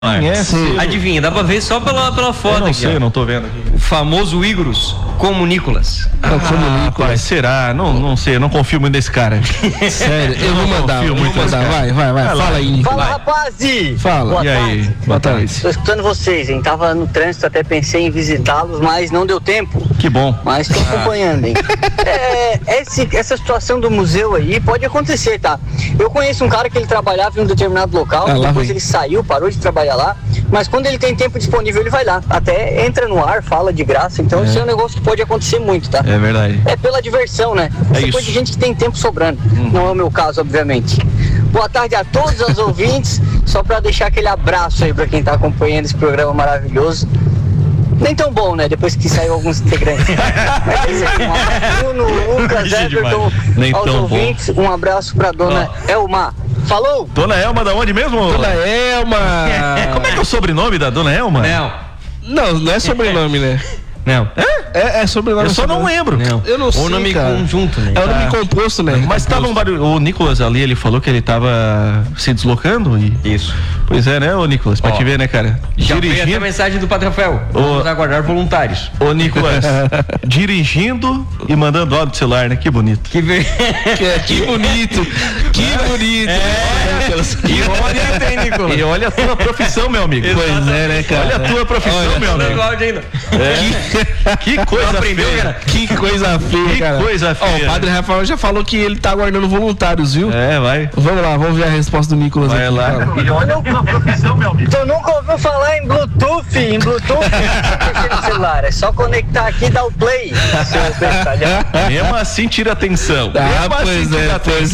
Adivinha, dá pra ver só pela foto. Eu não sei, não tô vendo aqui. O famoso Ígoros como Nicolas. Rapaz, será? Não sei, eu não confio muito nesse cara. Sério, eu vou mandar. Vai, fala aí, Nicolas. Fala, rapaz! Fala. Boa E aí? tarde. Boa tarde. Tô escutando vocês, hein? Tava no trânsito, até pensei em visitá-los, mas não deu tempo. Que bom. Mas tô acompanhando, hein? Essa situação do museu aí pode acontecer, tá? Eu conheço um cara que ele trabalhava em um determinado local, depois ele saiu, parou de trabalhar lá, mas quando ele tem tempo disponível, ele vai lá. Até entra no ar, fala de graça, então isso é um negócio que pode acontecer muito, tá? É verdade. É pela diversão, né? Essa coisa de gente que tem tempo sobrando. Não é o meu caso, obviamente. Boa tarde a todos os ouvintes. Só pra deixar aquele abraço aí pra quem tá acompanhando esse programa maravilhoso. Nem tão bom, né? Depois que saiu alguns integrantes. Mas é isso aí. Um abraço, Bruno, Lucas, Everton, aos ouvintes. Bom. Um abraço pra dona Elma. Falou! Dona Elma, da onde mesmo? Dona Elma! Como é que é o sobrenome da Dona Elma? Não é sobrenome, né? Não. É sobrenome. Eu só não lembro. Não. Eu não sei, o nome cara. conjunto, né? É o nome composto, né? Mas tá num barulho. O Nicolas ali, ele falou que ele tava se deslocando e... Isso. Pois é, né, ô Nicolas? Pra te ver, né, cara? Já veio até a mensagem do Padre Rafael. Vamos aguardar voluntários. Ô, Nicolas, dirigindo e mandando áudio do celular, né? Que bonito. Que bonito. Que bonito. E olha, hein, Nicolas? E olha a tua profissão, meu amigo. Pois é, né, cara? Olha a tua profissão, meu amigo. Ainda. Que coisa feia. Que coisa feia, cara. Que coisa feia. O Padre Rafael já falou que ele tá aguardando voluntários, viu? Vai. Vamos lá, vamos ver a resposta do Nicolas. Vai aqui, lá. cara. E olha a tua profissão, meu amigo. Tu nunca ouviu falar em Bluetooth? No celular. É só conectar aqui e dar o play. Mesmo assim, tira atenção. Pois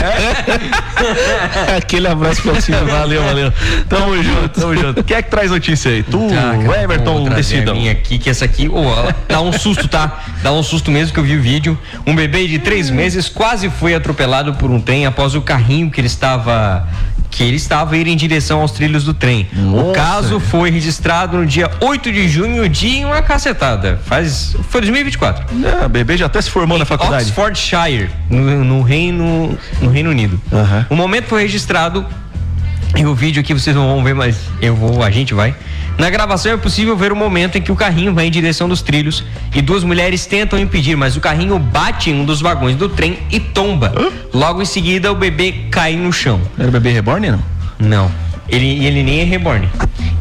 é. Aquele abraço pra ti. Valeu. Tamo junto. Quem é que traz notícia aí? Tu, Everton, decidam. Minha aqui, que essa aqui, dá um susto, tá? Dá um susto mesmo que eu vi o vídeo. Um bebê de 3 meses quase foi atropelado por um trem após o carrinho que ele estava ir em direção aos trilhos do trem. Nossa. O caso foi registrado no dia 8 de junho de uma cacetada. Foi 2024. O bebê já até se formou na faculdade. Oxfordshire, no Reino Unido. O momento foi registrado e o vídeo aqui vocês não vão ver, mas a gente vai. Na gravação é possível ver o momento em que o carrinho vai em direção dos trilhos e 2 mulheres tentam impedir, mas o carrinho bate em um dos vagões do trem e tomba. Logo em seguida, o bebê cai no chão. Era o bebê reborn, não? Não. Ele nem é reborn.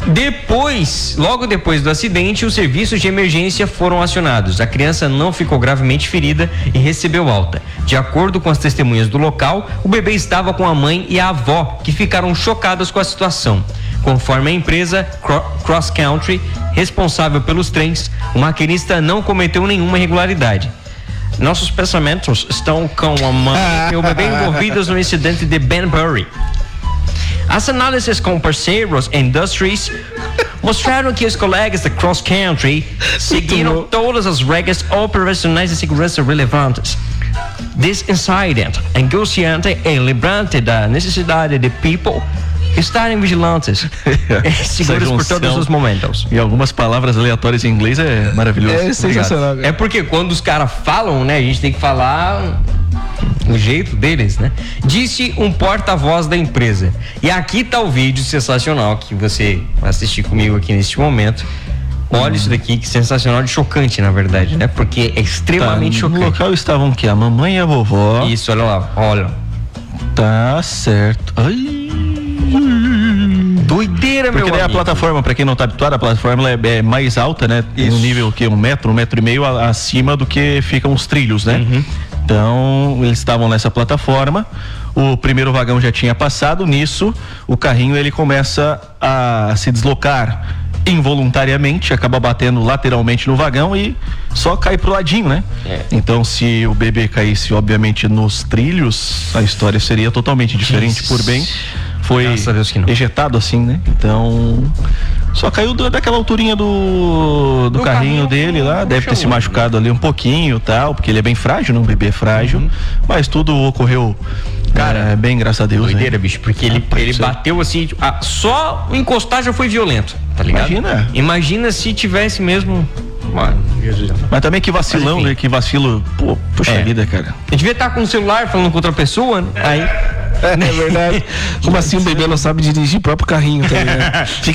Logo depois do acidente, os serviços de emergência foram acionados. A criança não ficou gravemente ferida e recebeu alta. De acordo com as testemunhas do local, o bebê estava com a mãe e a avó, que ficaram chocadas com a situação. Conforme a empresa Cross Country, responsável pelos trens, o maquinista não cometeu nenhuma irregularidade. Nossos pensamentos estão com a mãe e o bebê envolvidos no incidente de Banbury. As análises com parceiros Industries mostraram que os colegas da Cross Country seguiram todas as regras operacionais de segurança relevantes. This incident angustiante é lembrante da necessidade de people estarem vigilantes e seguros por todos os momentos. E algumas palavras aleatórias em inglês é maravilhoso. É sensacional. É porque quando os caras falam, né, a gente tem que falar o jeito deles, né? Disse um porta-voz da empresa. E aqui tá o vídeo sensacional que você vai assistir comigo aqui neste momento. Olha isso daqui, que sensacional, de chocante, na verdade, né? Porque é extremamente chocante. No local estavam que a mamãe e a vovó. Isso, olha lá, olha. Tá certo. Ai. Doideira, meu Porque daí a plataforma, pra quem não tá habituado, a plataforma é mais alta, né? Isso. No nível que 1 metro, 1,5 metro acima do que ficam os trilhos, né? Então, eles estavam nessa plataforma, o primeiro vagão já tinha passado, nisso, o carrinho ele começa a se deslocar involuntariamente, acaba batendo lateralmente no vagão e só cai pro ladinho, né? Então, se o bebê caísse, obviamente, nos trilhos, a história seria totalmente diferente, por bem. Foi ejetado assim, né? Então, só caiu daquela alturinha do carrinho dele lá, deve ter se machucado ali um pouquinho, tal, porque ele é bem frágil, um bebê frágil, mas tudo ocorreu, cara, bem, graças a Deus. Doideira, né? bicho, porque ele bateu assim, só encostar já foi violento, tá ligado? Imagina se tivesse mesmo. Mano, Jesus. Mas também que vacilão, né? Que vacilo, puxa vida, cara. Eu devia estar com o celular falando com outra pessoa, né? Aí É verdade. Como assim o bebê não sabe dirigir o próprio carrinho também, né?